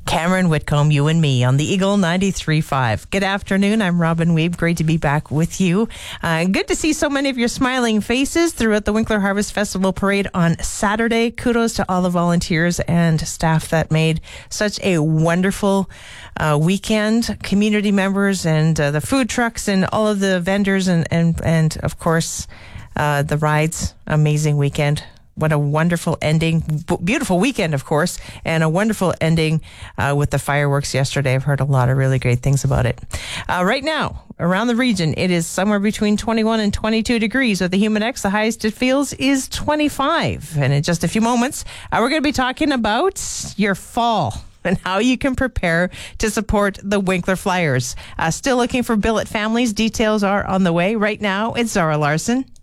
Cameron Whitcomb, you and me on the Eagle 93.5. Good afternoon. I'm Robin Weeb. Great to be back with you. Good to see so many of your smiling faces throughout the Winkler Harvest Festival Parade on Saturday. Kudos to all the volunteers and staff that made such a wonderful weekend. Community members and the food trucks and all of the vendors and of course, the rides. Amazing weekend. What a wonderful ending. Beautiful weekend, of course, and a wonderful ending with the fireworks yesterday. I've heard a lot of really great things about it. Right now, around the region, it is somewhere between 21 and 22 degrees. With the Humidex, the highest it feels is 25. And in just a few moments, we're going to be talking about your fall and how you can prepare to support the Winkler Flyers. Still looking for billet families. Details are on the way. Right now, it's Zara Larson.